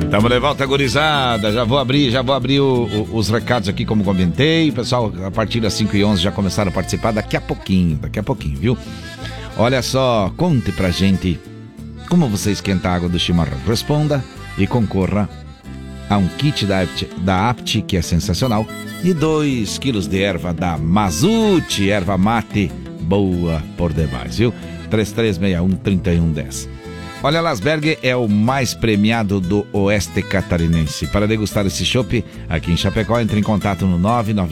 Tamo de volta, gurizada. Já vou abrir os recados aqui, como comentei. Pessoal, a partir das 5h11 já começaram a participar. Daqui a pouquinho, viu? Olha só, conte pra gente como você esquenta a água do chimarrão. Responda e concorra a um kit da Apt, que é sensacional, e 2 quilos de erva da Mazute, erva mate, boa por demais, viu? 3361-3110. Olha, Lasberg é o mais premiado do Oeste Catarinense. Para degustar esse chopp aqui em Chapecó, entre em contato no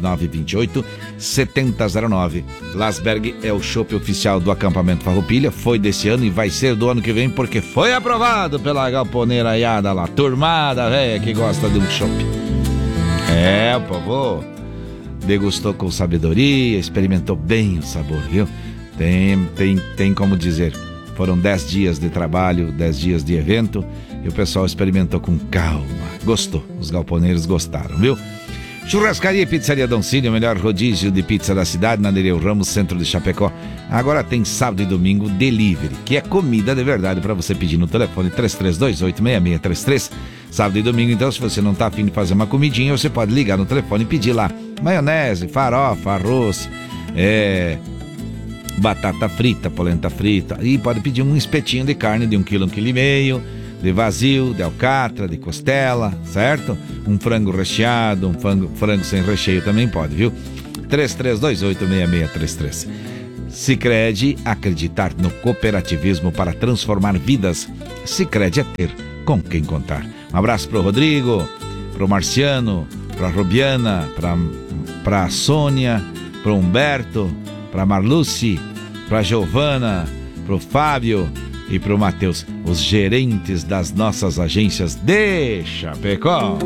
99928-7009. Lasberg é o chopp oficial do acampamento Farroupilha. Foi desse ano e vai ser do ano que vem, porque foi aprovado pela galponeiraiada lá, turmada velha que gosta de um chopp. O povo degustou com sabedoria, experimentou bem o sabor, viu? Tem como dizer... Foram 10 dias de trabalho, 10 dias de evento, e o pessoal experimentou com calma. Gostou, os galponeiros gostaram, viu? Churrascaria e Pizzaria Dom Cine, o melhor rodízio de pizza da cidade, na Nereu Ramos, centro de Chapecó. Agora tem sábado e domingo delivery, que é comida de verdade para você pedir no telefone 3328-6633. Sábado e domingo, então, se você não tá afim de fazer uma comidinha, você pode ligar no telefone e pedir lá maionese, farofa, arroz, batata frita, polenta frita, e pode pedir um espetinho de carne de 1,5 kg, de vazio, de alcatra, de costela, certo? Um frango recheado, um frango sem recheio também pode, viu? 3328-6633. Sicredi, acreditar no cooperativismo para transformar vidas. Sicredi é ter com quem contar. Um abraço pro Rodrigo, pro Marciano, pra Rubiana, pra Sônia, pro Humberto, pra Marluce, pra Giovana, pro Fábio e pro Matheus, os gerentes das nossas agências de Chapecó.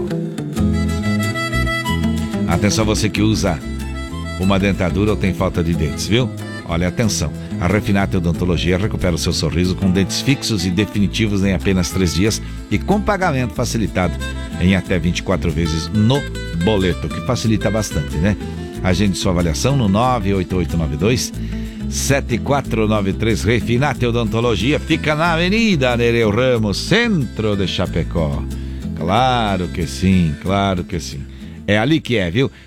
Atenção, você que usa uma dentadura ou tem falta de dentes, viu? Olha, atenção, a Refinate Odontologia recupera o seu sorriso com dentes fixos e definitivos em apenas 3 dias e com pagamento facilitado em até 24 vezes no boleto, que facilita bastante, né? Agende sua avaliação no 98892-7493. Refinate Odontologia fica na Avenida Nereu Ramos, centro de Chapecó. Claro que sim, claro que sim. É ali que é, viu?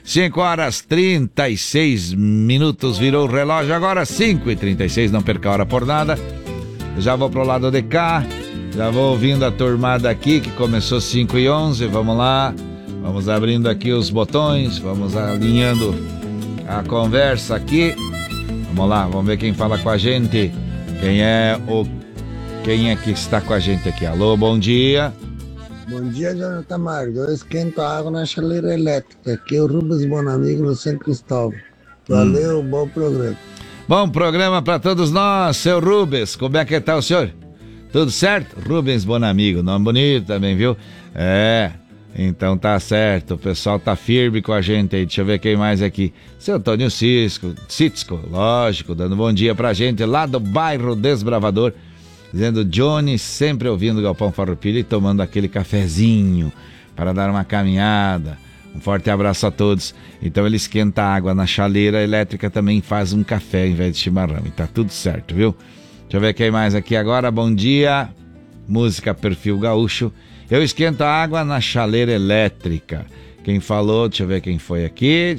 5h36 virou o relógio, agora 5h36, não perca a hora por nada. Já vou pro lado de cá, já vou ouvindo a turmada aqui, que começou 5h11, vamos lá. Vamos abrindo aqui os botões, vamos alinhando a conversa aqui. Vamos lá, vamos ver quem fala com a gente. Quem é que está com a gente aqui? Alô, bom dia. Bom dia, Jonathan Margo. Eu esquento a água na chaleira elétrica. Aqui é o Rubens Bonamigo, no São Cristóvão. Valeu, bom programa. Bom programa para todos nós, seu Rubens. Como é que tá o senhor? Tudo certo? Rubens Bonamigo, nome bonito também, viu? Então tá certo, o pessoal tá firme com a gente aí. Deixa eu ver quem mais aqui. Seu Antônio Citsco, lógico, dando bom dia pra gente lá do bairro Desbravador, dizendo: Johnny sempre ouvindo o Galpão Farroupilha e tomando aquele cafezinho para dar uma caminhada. Um forte abraço a todos. Então ele esquenta a água na chaleira elétrica, também faz um café em vez de chimarrão, e tá tudo certo, viu? Deixa eu ver quem mais aqui agora. Bom dia, música Perfil Gaúcho. Eu esquento a água na chaleira elétrica. Quem falou? Deixa eu ver quem foi aqui.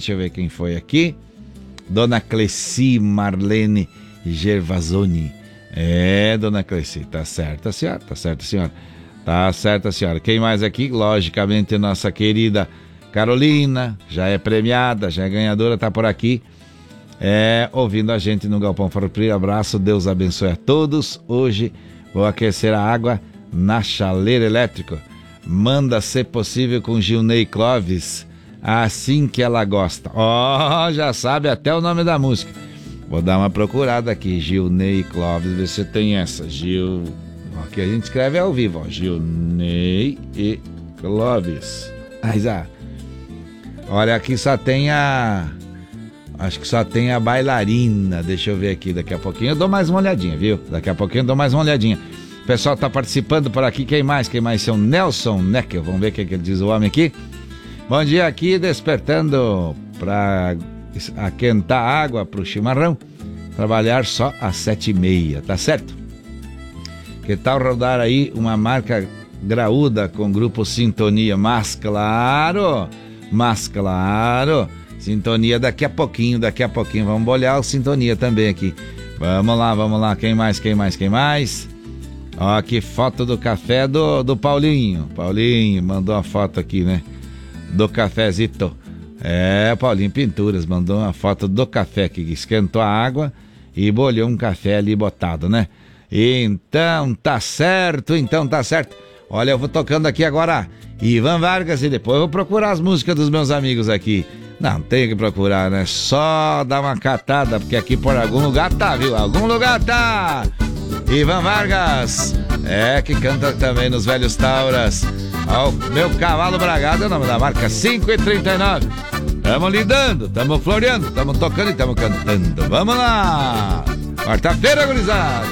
Dona Cleci Marlene Gervasoni. Dona Cleci, tá certa a senhora. Quem mais aqui? Logicamente, nossa querida Carolina, já é premiada, já é ganhadora, tá por aqui. Ouvindo a gente no Galpão Farroupilha. Abraço, Deus abençoe a todos. Hoje vou aquecer a água na chaleira elétrica. Manda, se possível, com Gilney Clovis, assim que ela gosta. Já sabe até o nome da música. Vou dar uma procurada aqui, Gilney Clovis, ver se tem essa. Aqui a gente escreve ao vivo, ó. Gilney e Clovis. Olha, aqui só tem acho que só tem a bailarina. Deixa eu ver aqui, daqui a pouquinho eu dou mais uma olhadinha, viu? O pessoal tá participando por aqui. Quem mais? Seu Nelson Neckel. Vamos ver o que ele diz, o homem aqui. Bom dia, aqui despertando para aquentar água pro chimarrão. Trabalhar só às 7h30, tá certo? Que tal rodar aí uma marca graúda com o grupo Sintonia, mas claro. Sintonia daqui a pouquinho, vamos olhar o Sintonia também aqui. Vamos lá, quem mais? Ó, que foto do café do Paulinho. Paulinho mandou uma foto aqui, né? Do cafezito. Paulinho Pinturas mandou uma foto do café que esquentou a água e bolhou um café ali botado, né? Então tá certo. Olha, eu vou tocando aqui agora Ivan Vargas e depois eu vou procurar as músicas dos meus amigos aqui. Não tem que procurar, né? Só dar uma catada, porque aqui por algum lugar tá, viu? Ivan Vargas, que canta também nos Velhos Tauras. Ó, meu cavalo bragado é o nome da marca, 5h39. Tamo lidando, tamo floreando, tamo tocando e tamo cantando. Vamos lá! Quarta-feira, gurizada!